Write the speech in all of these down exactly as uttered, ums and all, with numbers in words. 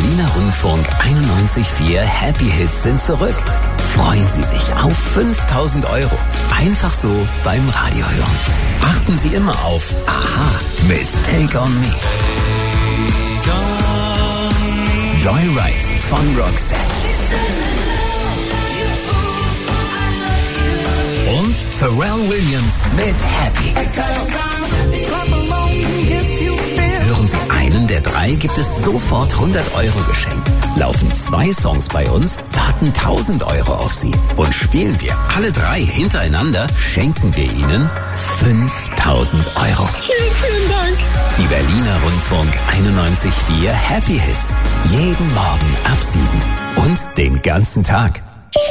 Berliner Rundfunk einundneunzig Komma vier Happy Hits sind zurück. Freuen Sie sich auf fünftausend Euro. Einfach so beim Radio hören. Achten Sie immer auf Aha mit Take On Me. Joyride von Roxette. Und Pharrell Williams mit Happy. Hören Sie einen der drei, gibt es sofort hundert Euro geschenkt. Laufen zwei Songs bei uns, warten tausend Euro auf Sie. Und spielen wir alle drei hintereinander, schenken wir Ihnen fünftausend Euro. Vielen, vielen Dank. Die Berliner Rundfunk einundneunzig Komma vier Happy Hits. Jeden Morgen ab sieben. Und den ganzen Tag.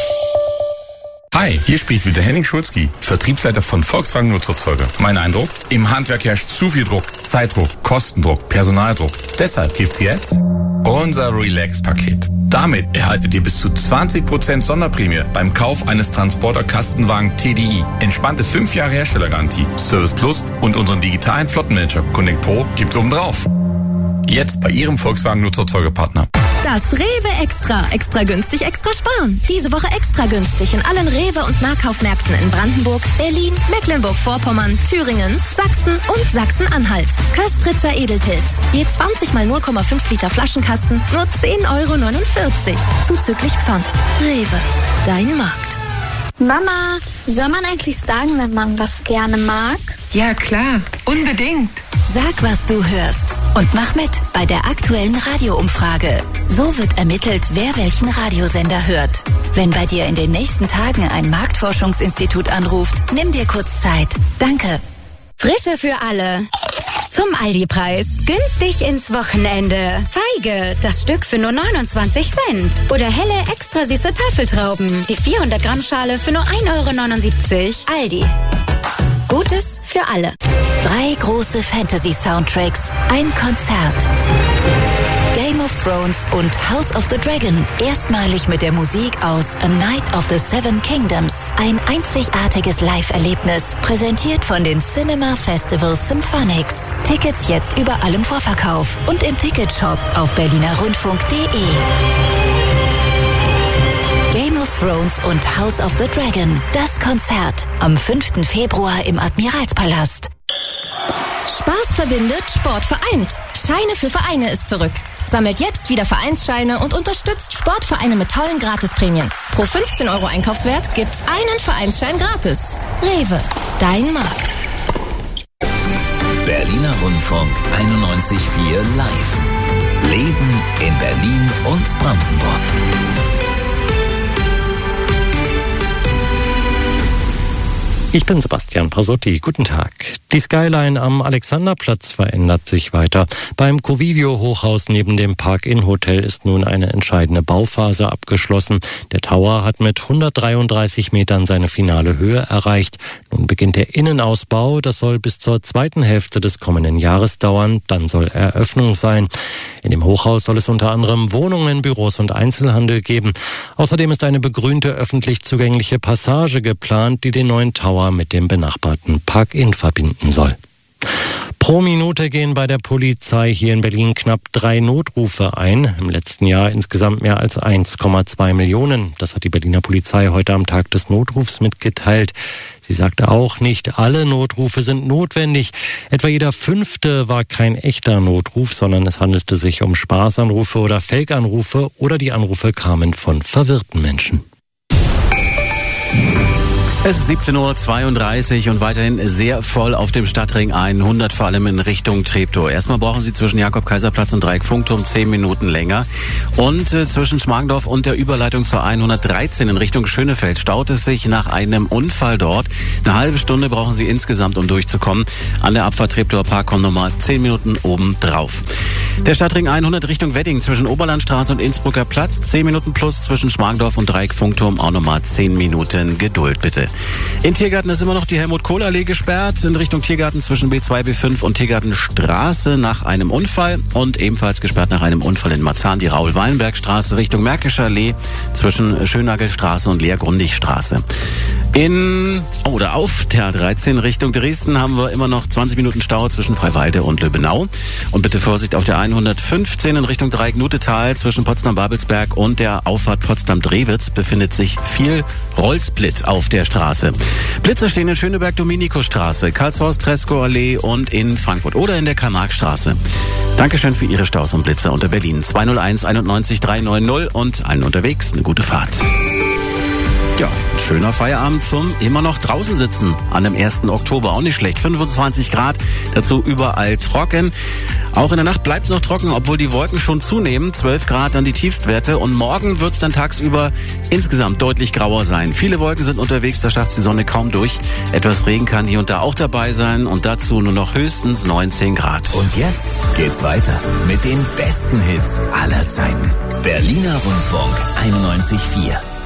Hi, hier spricht wieder Henning Schulzki, Vertriebsleiter von Volkswagen Nutzfahrzeuge. Mein Eindruck? Im Handwerk herrscht zu viel Druck, Zeitdruck, Kostendruck, Personaldruck. Deshalb gibt's jetzt unser Relax-Paket. Damit erhaltet ihr bis zu zwanzig Prozent Sonderprämie beim Kauf eines Transporter-Kastenwagen T D I. Entspannte fünf Jahre Herstellergarantie, Service Plus und unseren digitalen Flottenmanager Connect Pro gibt's obendrauf. Jetzt bei Ihrem Volkswagen Nutzfahrzeuge-Partner. Das Rewe Extra. Extra günstig, extra sparen. Diese Woche extra günstig in allen Rewe- und Nahkaufmärkten in Brandenburg, Berlin, Mecklenburg-Vorpommern, Thüringen, Sachsen und Sachsen-Anhalt. Köstritzer Edelpilz. Je zwanzig mal null Komma fünf Liter Flaschenkasten, nur zehn Euro neunundvierzig. Zuzüglich Pfand. Rewe. Dein Markt. Mama, soll man eigentlich sagen, wenn man was gerne mag? Ja, klar. Unbedingt. Sag, was du hörst und mach mit bei der aktuellen Radioumfrage. So wird ermittelt, wer welchen Radiosender hört. Wenn bei dir in den nächsten Tagen ein Marktforschungsinstitut anruft, nimm dir kurz Zeit. Danke. Frische für alle. Zum Aldi-Preis. Günstig ins Wochenende. Feige, das Stück für nur neunundzwanzig Cent. Oder helle, extra süße Tafeltrauben. Die vierhundert Gramm Schale für nur ein Euro neunundsiebzig. Aldi. Gutes für alle. Drei große Fantasy-Soundtracks, ein Konzert. Game of Thrones und House of the Dragon. Erstmalig mit der Musik aus A Night of the Seven Kingdoms. Ein einzigartiges Live-Erlebnis. Präsentiert von den Cinema Festival Symphonics. Tickets jetzt überall im Vorverkauf und im Ticketshop auf berlinerrundfunk punkt de. Game of Thrones und House of the Dragon. Das Konzert am fünften Februar im Admiralspalast. Spaß verbindet, Sport vereint. Scheine für Vereine ist zurück. Sammelt jetzt wieder Vereinsscheine und unterstützt Sportvereine mit tollen Gratisprämien. Pro fünfzehn Euro Einkaufswert gibt's einen Vereinsschein gratis. Rewe, dein Markt. Berliner Rundfunk einundneunzig Komma vier live. Leben in Berlin und Brandenburg. Ich bin Sebastian Prasotti. Guten Tag. Die Skyline am Alexanderplatz verändert sich weiter. Beim Covivio-Hochhaus neben dem Park-In-Hotel ist nun eine entscheidende Bauphase abgeschlossen. Der Tower hat mit hundertdreiunddreißig Metern seine finale Höhe erreicht. Nun beginnt der Innenausbau. Das soll bis zur zweiten Hälfte des kommenden Jahres dauern. Dann soll Eröffnung sein. In dem Hochhaus soll es unter anderem Wohnungen, Büros und Einzelhandel geben. Außerdem ist eine begrünte öffentlich zugängliche Passage geplant, die den neuen Tower mit dem benachbarten Park-In verbinden soll. Pro Minute gehen bei der Polizei hier in Berlin knapp drei Notrufe ein. Im letzten Jahr insgesamt mehr als eins Komma zwei Millionen. Das hat die Berliner Polizei heute am Tag des Notrufs mitgeteilt. Sie sagte auch, nicht alle Notrufe sind notwendig. Etwa jeder fünfte war kein echter Notruf, sondern es handelte sich um Spaßanrufe oder Fake-Anrufe oder die Anrufe kamen von verwirrten Menschen. Es ist siebzehn Uhr zweiunddreißig und weiterhin sehr voll auf dem Stadtring hundert, vor allem in Richtung Treptow. Erstmal brauchen Sie zwischen Jakob-Kaiser-Platz und Dreieck-Funkturm zehn Minuten länger. Und äh, zwischen Schmargendorf und der Überleitung zur hundertdreizehn in Richtung Schönefeld staut es sich nach einem Unfall dort. Eine halbe Stunde brauchen Sie insgesamt, um durchzukommen. An der Abfahrt Treptower Park kommen nochmal zehn Minuten oben drauf. Der Stadtring hundert Richtung Wedding zwischen Oberlandstraße und Innsbrucker Platz. zehn Minuten plus zwischen Schmargendorf und Dreieck-Funkturm auch nochmal zehn Minuten Geduld, bitte. In Tiergarten ist immer noch die Helmut-Kohl-Allee gesperrt, in Richtung Tiergarten zwischen B zwei, B fünf und Tiergartenstraße nach einem Unfall und ebenfalls gesperrt nach einem Unfall in Marzahn die Raoul-Wallenberg-Straße Richtung Märkischer Allee zwischen Schönnagelstraße und Lea-Grundig-Straße. In, oder auf der A dreizehn Richtung Dresden haben wir immer noch zwanzig Minuten Stau zwischen Freiwalde und Löbenau. Und bitte Vorsicht auf der hundertfünfzehn in Richtung Dreieck-Nutetal zwischen Potsdam-Babelsberg und der Auffahrt Potsdam-Drewitz befindet sich viel Rollsplit auf der Straße. Blitzer stehen in Schöneberg-Dominikus-Straße, Karlshorst-Treskow-Allee und in Frankfurt oder in der Karl-Marx-Straße. Dankeschön für Ihre Staus und Blitzer unter Berlin. zwei null eins einundneunzig dreihundertneunzig und allen unterwegs eine gute Fahrt. Ja, schöner Feierabend zum immer noch draußen sitzen an dem ersten Oktober. Auch nicht schlecht. fünfundzwanzig Grad, dazu überall trocken. Auch in der Nacht bleibt es noch trocken, obwohl die Wolken schon zunehmen. zwölf Grad dann die Tiefstwerte. Und morgen wird es dann tagsüber insgesamt deutlich grauer sein. Viele Wolken sind unterwegs, da schafft die Sonne kaum durch. Etwas Regen kann hier und da auch dabei sein. Und dazu nur noch höchstens neunzehn Grad. Und jetzt geht's weiter mit den besten Hits aller Zeiten. Berliner Rundfunk einundneunzig Komma vier.